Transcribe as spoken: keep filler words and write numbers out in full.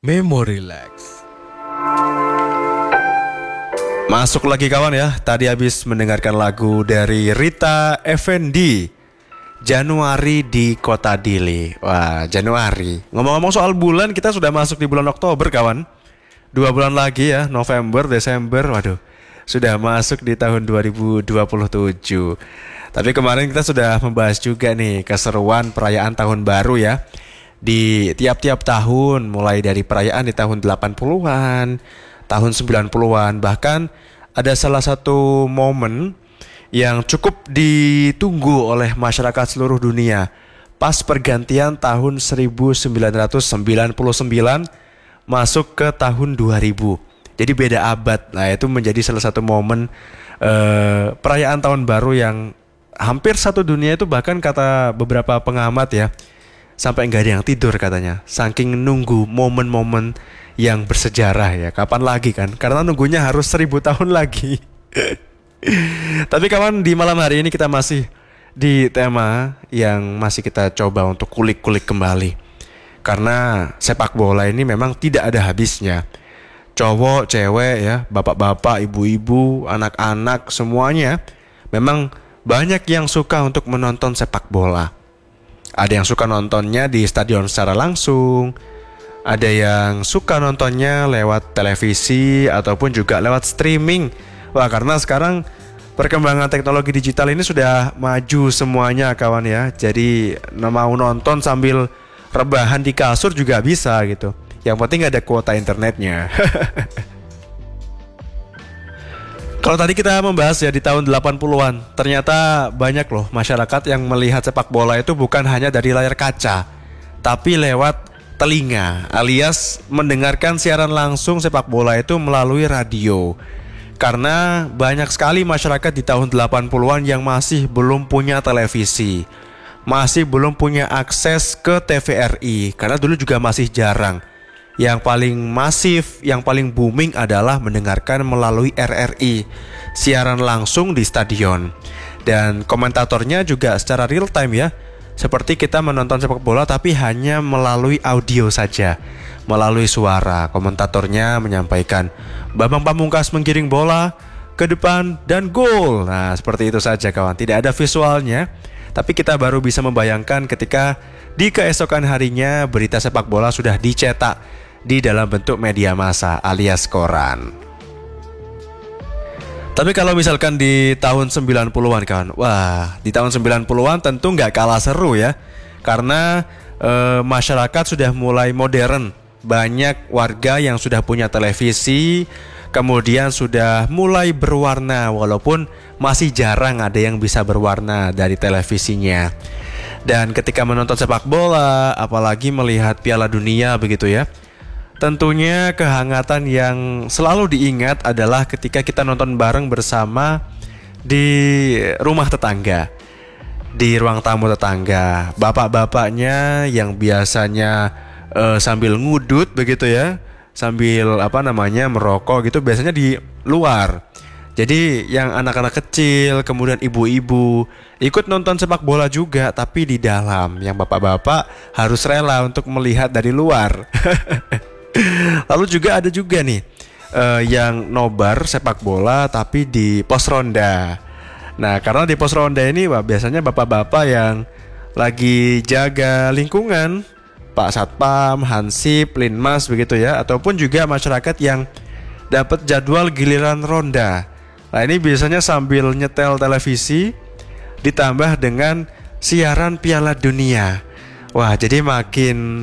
Memo Relax. Masuk lagi kawan ya. Tadi habis mendengarkan lagu dari Rita Effendy, Januari di Kota Dili. Wah, Januari. Ngomong-ngomong soal bulan, kita sudah masuk di bulan Oktober kawan. Dua bulan lagi ya, November, Desember. Waduh, sudah masuk di tahun dua ribu dua puluh tujuh. Tapi kemarin kita sudah membahas juga nih keseruan perayaan tahun baru ya. Di tiap-tiap tahun, mulai dari perayaan di tahun delapan puluhan, tahun sembilan puluhan, bahkan ada salah satu momen yang cukup ditunggu oleh masyarakat seluruh dunia pas pergantian tahun seribu sembilan ratus sembilan puluh sembilan masuk ke tahun dua ribu. Jadi beda abad. Nah, itu menjadi salah satu momen eh, perayaan tahun baru yang hampir satu dunia itu, bahkan kata beberapa pengamat ya, sampai nggak ada yang tidur katanya, saking nunggu momen-momen yang bersejarah ya. Kapan lagi kan? Karena nunggunya harus seribu tahun lagi. Tapi kawan, di malam hari ini kita masih di tema yang masih kita coba untuk kulik-kulik kembali. Karena sepak bola ini memang tidak ada habisnya. Cowok, cewek ya, bapak-bapak, ibu-ibu, anak-anak, semuanya memang banyak yang suka untuk menonton sepak bola. Ada yang suka nontonnya di stadion secara langsung, ada yang suka nontonnya lewat televisi ataupun juga lewat streaming. Wah, karena sekarang perkembangan teknologi digital ini sudah maju semuanya kawan ya. Jadi mau nonton sambil rebahan di kasur juga bisa gitu. Yang penting ada kuota internetnya. Kalau tadi kita membahas ya di tahun delapan puluhan, ternyata banyak loh masyarakat yang melihat sepak bola itu bukan hanya dari layar kaca, tapi lewat telinga, alias mendengarkan siaran langsung sepak bola itu melalui radio. Karena banyak sekali masyarakat di tahun delapan puluhan yang masih belum punya televisi, masih belum punya akses ke T V R I, karena dulu juga masih jarang. Yang paling masif, yang paling booming adalah mendengarkan melalui R R I, siaran langsung di stadion. Dan komentatornya juga secara real time ya, seperti kita menonton sepak bola tapi hanya melalui audio saja, melalui suara. Komentatornya menyampaikan, Bambang Pamungkas menggiring bola ke depan dan gol. Nah, seperti itu saja kawan, tidak ada visualnya. Tapi kita baru bisa membayangkan ketika di keesokan harinya berita sepak bola sudah dicetak di dalam bentuk media massa alias koran. Tapi kalau misalkan di tahun sembilan puluhan kawan, wah, di tahun sembilan puluhan tentu nggak kalah seru ya. Karena e, masyarakat sudah mulai modern. Banyak warga yang sudah punya televisi, kemudian sudah mulai berwarna, walaupun masih jarang ada yang bisa berwarna dari televisinya. Dan ketika menonton sepak bola, apalagi melihat Piala Dunia begitu ya, tentunya kehangatan yang selalu diingat adalah ketika kita nonton bareng bersama di rumah tetangga, di ruang tamu tetangga. Bapak-bapaknya yang biasanya uh, sambil ngudut begitu ya, sambil apa namanya merokok gitu, biasanya di luar. Jadi yang anak-anak kecil, kemudian ibu-ibu ikut nonton sepak bola juga, tapi di dalam. Yang bapak-bapak harus rela untuk melihat dari luar. Lalu juga ada juga nih uh, yang nobar sepak bola tapi di pos ronda. Nah, karena di pos ronda ini wah, biasanya bapak-bapak yang lagi jaga lingkungan, Pak Satpam, Hansip, Linmas begitu ya, ataupun juga masyarakat yang dapat jadwal giliran ronda. Nah, ini biasanya sambil nyetel televisi ditambah dengan siaran Piala Dunia. Wah, jadi makin